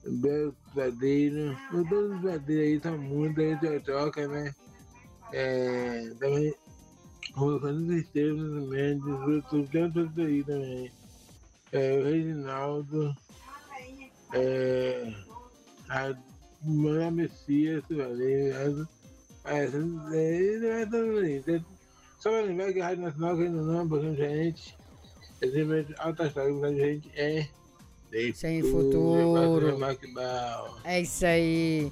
Belo Padeiro. O Belo Padeiro aí tá muito, aí troca, né? Também colocando Estevam Mendes, tanto aí também. O Reginaldo, a Mãe Messias, valeu. Só pra lembrar que a Rádio Nacional, que ainda não é um pouquinho diferente, é simplesmente alta história, mas a gente sem futuro. É isso aí.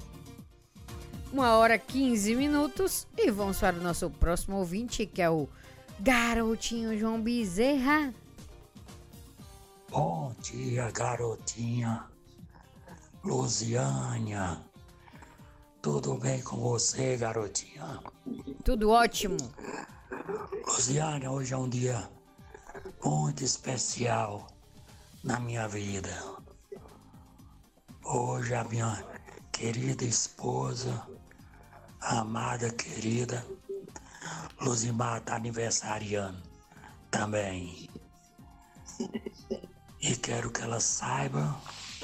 1h15 e vamos para o nosso próximo ouvinte, que é o Garotinho João Bezerra. Bom dia, garotinha Luziânia. Tudo bem com você, garotinha? Tudo ótimo. Luziânia, hoje é um dia muito especial na minha vida. Hoje a minha querida esposa, amada querida Luzimar, está aniversariando também. E quero que ela saiba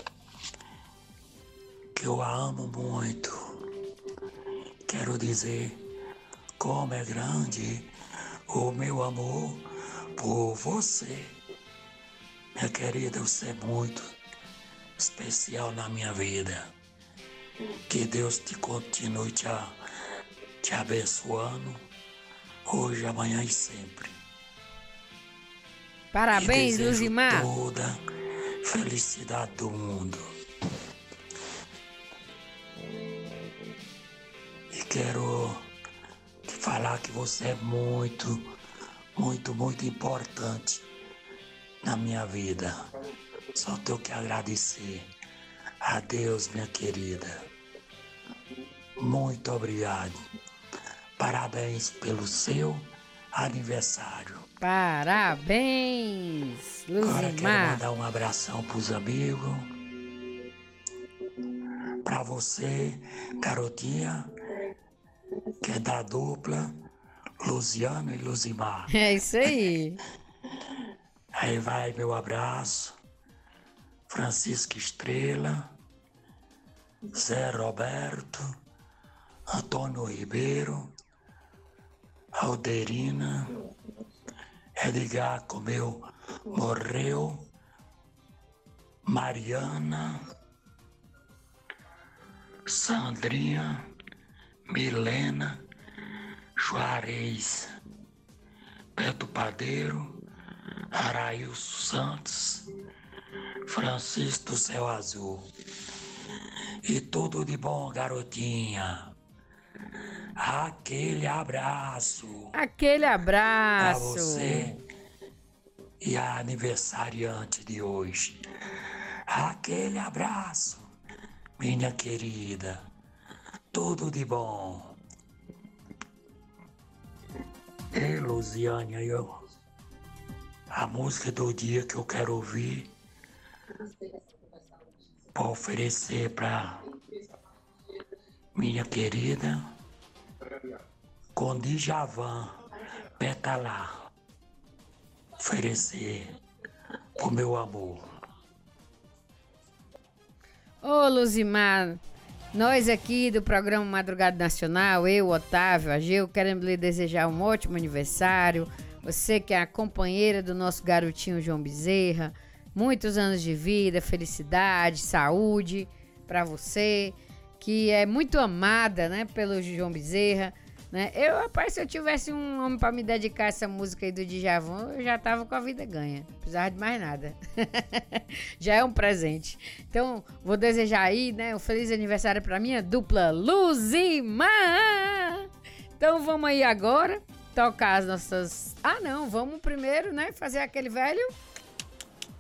que eu a amo muito. Quero dizer como é grande o meu amor por você. Minha querida, você é muito especial na minha vida. Que Deus te continue te abençoando, hoje, amanhã e sempre. Parabéns, Luzimar. Toda felicidade do mundo. E quero te falar que você é muito, muito, muito importante na minha vida. Só tenho que agradecer a Deus, minha querida. Muito obrigado. Parabéns pelo seu aniversário. Parabéns, Luzimar. Agora quero mandar um abração pros amigos. Pra você, garotinha, que é da dupla Luziano e Luzimar. É isso aí. Aí vai meu abraço. Francisco Estrela, Zé Roberto, Antônio Ribeiro, Alderina, Edgar Comeu morreu, Mariana, Sandrinha, Milena, Juarez, Beto Padeiro, Arailson Santos, Francisco do Céu Azul. E tudo de bom, garotinha. Aquele abraço. Aquele abraço. Pra você e a aniversariante de hoje. Aquele abraço, minha querida. Tudo de bom. Ei, Luziânia, a música do dia que eu quero ouvir para oferecer para minha querida com Djavan Petalá, oferecer pro meu amor. Ô, Luzimar, nós aqui do programa Madrugada Nacional, eu, Otávio, Ageu, queremos lhe desejar um ótimo aniversário. Você que é a companheira do nosso garotinho João Bezerra, muitos anos de vida, felicidade, saúde para você, que é muito amada, né, pelo João Bezerra, né? Rapaz, se eu tivesse um homem para me dedicar a essa música aí do Djavan, eu já tava com a vida ganha, não precisava de mais nada. Já é um presente. Então, vou desejar aí, né, um feliz aniversário para minha dupla Luzimar. Então, vamos aí agora tocar as nossas... vamos primeiro, né, fazer aquele velho...